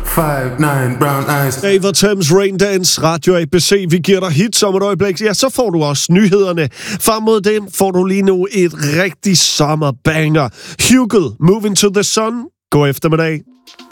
5'9" brown eyes. Ava Thames, Rain Dance, Radio ABC. Vi giver dig hits om et øjeblik. Ja, så får du også nyhederne. Frem mod den får du lige nu et rigtig sommerbanger. Hugel, Moving to the Sun. God eftermiddag.